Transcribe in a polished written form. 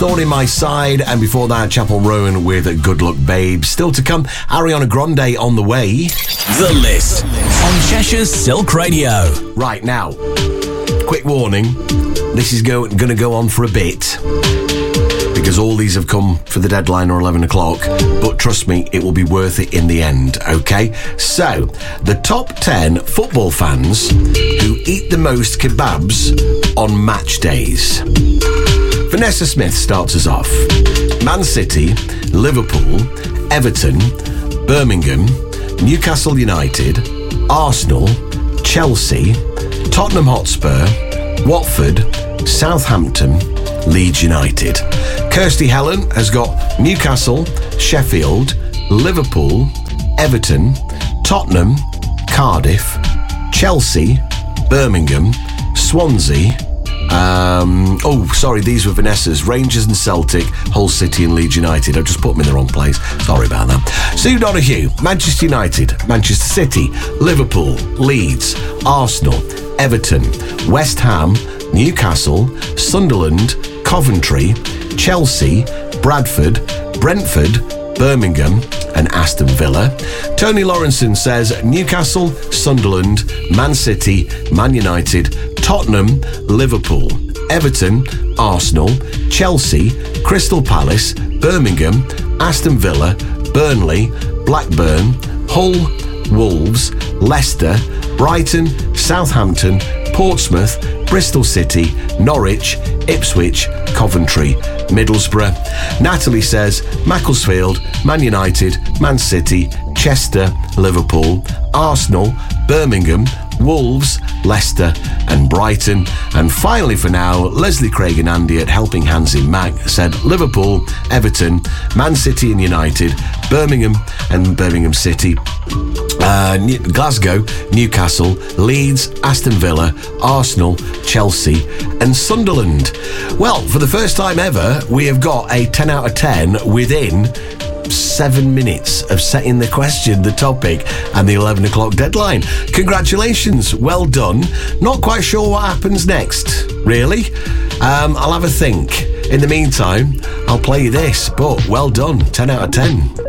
Thorn in My Side, and before that, Chapel Rowan with Good Luck Babe. Still to come, Ariana Grande on the way. The List on Cheshire's Silk Radio. Right now, quick warning, this is going to go on for a bit, because all these have come for the deadline or 11 o'clock, but trust me, it will be worth it in the end, okay? So, the top 10 football fans who eat the most kebabs on match days. Vanessa Smith starts us off. Man City, Liverpool, Everton, Birmingham, Newcastle United, Arsenal, Chelsea, Tottenham Hotspur, Watford, Southampton, Leeds United. Kirsty Helen has got Newcastle, Sheffield, Liverpool, Everton, Tottenham, Cardiff, Chelsea, Birmingham, Swansea. These were Vanessa's. Rangers and Celtic, Hull City and Leeds United. I've just put them in the wrong place. Sorry about that. Sue Donahue, Manchester United, Manchester City, Liverpool, Leeds, Arsenal, Everton, West Ham, Newcastle, Sunderland, Coventry, Chelsea, Bradford, Brentford, Birmingham and Aston Villa. Tony Lawrenson says Newcastle, Sunderland, Man City, Man United, Tottenham, Liverpool, Everton, Arsenal, Chelsea, Crystal Palace, Birmingham, Aston Villa, Burnley, Blackburn, Hull, Wolves, Leicester, Brighton, Southampton, Portsmouth, Bristol City, Norwich, Ipswich, Coventry, Middlesbrough. Natalie says Macclesfield, Man United, Man City, Chester, Liverpool, Arsenal, Birmingham, Wolves, Leicester and Brighton. And finally for now, Leslie Craig and Andy at Helping Hands in Mac said Liverpool, Everton, Man City and United, Birmingham and Birmingham City, Glasgow, Newcastle, Leeds, Aston Villa, Arsenal, Chelsea and Sunderland. Well, for the first time ever, we have got a 10 out of 10 within 7 minutes of setting the question, the topic and the 11 o'clock deadline. Congratulations, well done. Not quite sure what happens next, really. I'll have a think. In the meantime, I'll play you this, but well done, 10 out of 10.